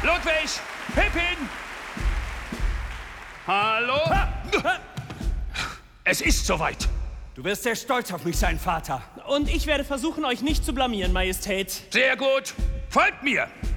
Ludwig! Pippin! Hallo? Es ist soweit. Du wirst sehr stolz auf mich sein, Vater. Und ich werde versuchen, euch nicht zu blamieren, Majestät. Sehr gut. Folgt mir.